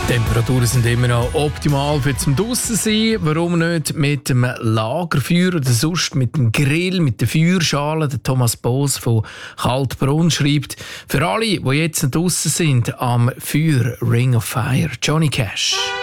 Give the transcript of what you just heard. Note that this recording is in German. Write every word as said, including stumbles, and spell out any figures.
Die Temperaturen sind immer noch optimal für zum draussen sein. Warum nicht mit dem Lagerfeuer oder sonst mit dem Grill, mit der Feuerschale? Der Thomas Boos von Kaltbrunn schreibt, für alle, die jetzt draussen sind, am Feuer Ring of Fire, Johnny Cash.